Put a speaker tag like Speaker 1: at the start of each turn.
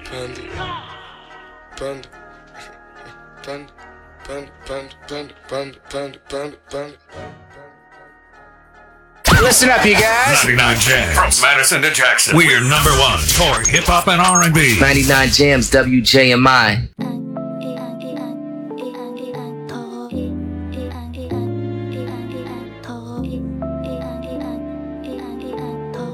Speaker 1: Panda, panda, panda, panda, panda, panda, panda, panda, panda, panda.
Speaker 2: Listen up, you guys.
Speaker 3: 99 Jams. From Madison to Jackson. We're number one for hip hop and R&B.
Speaker 2: 99 Jams, WJMI.